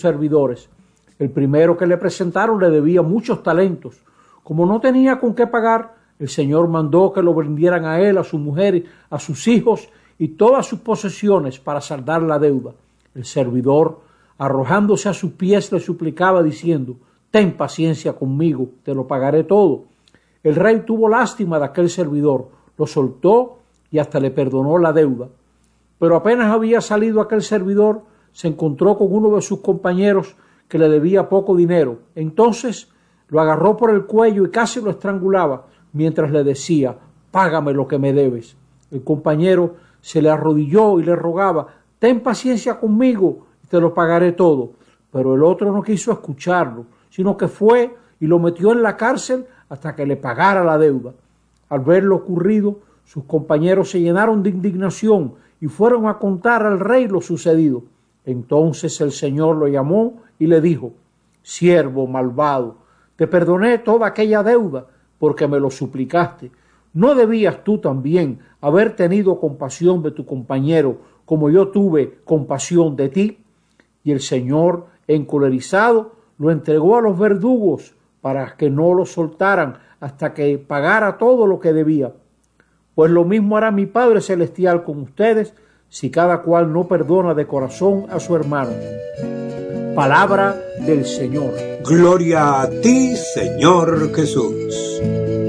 servidores. El primero que le presentaron le debía muchos talentos. Como no tenía con qué pagar, el Señor mandó que lo vendieran a él, a su mujer, a sus hijos y todas sus posesiones para saldar la deuda. El servidor, arrojándose a sus pies, le suplicaba diciendo: «Ten paciencia conmigo, te lo pagaré todo». El rey tuvo lástima de aquel servidor, lo soltó y hasta le perdonó la deuda. Pero apenas había salido aquel servidor, se encontró con uno de sus compañeros que le debía poco dinero. Entonces lo agarró por el cuello y casi lo estrangulaba, mientras le decía: «Págame lo que me debes». El compañero se le arrodilló y le rogaba: «Ten paciencia conmigo y te lo pagaré todo». Pero el otro no quiso escucharlo, sino que fue y lo metió en la cárcel hasta que le pagara la deuda. Al ver lo ocurrido, sus compañeros se llenaron de indignación y fueron a contar al rey lo sucedido. Entonces el Señor lo llamó y le dijo: «Siervo malvado, te perdoné toda aquella deuda porque me lo suplicaste. ¿No debías tú también haber tenido compasión de tu compañero como yo tuve compasión de ti?» Y el Señor, encolerizado, lo entregó a los verdugos para que no lo soltaran hasta que pagara todo lo que debía. Pues lo mismo hará mi Padre Celestial con ustedes si cada cual no perdona de corazón a su hermano. Palabra del Señor. Gloria a ti, Señor Jesús.